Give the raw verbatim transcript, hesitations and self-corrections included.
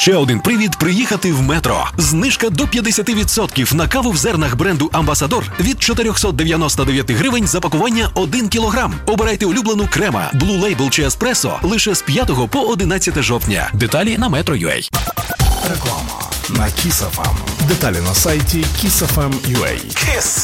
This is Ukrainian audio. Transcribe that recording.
Ще один привід приїхати в Метро. Знижка до п'ятдесят відсотків на каву в зернах бренду «Амбасадор» від чотириста дев'яносто дев'ять гривень за пакування один кілограм. Обирайте улюблену Крема, Blue Label чи Еспресо лише з п'ятого по одинадцяте жовтня. Деталі на метро крапка ю а. Реклама на Kiss еф ем. Деталі на сайті kiss еф ем крапка ю а. Kiss.